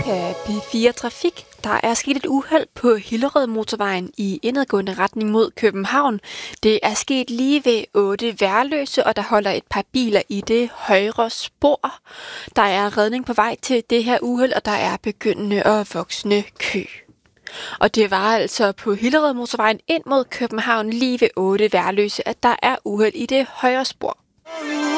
Her P4 Trafik. Der er sket et uheld på Hillerød Motorvejen i indadgående retning mod København. Det er sket lige ved 8 Værløse, og der holder et par biler i det højre spor. Der er redning på vej til det her uheld, og der er begyndende og voksende kø. Og det var altså på Hillerød Motorvejen ind mod København lige ved 8 Værløse, at der er uheld i det højre spor.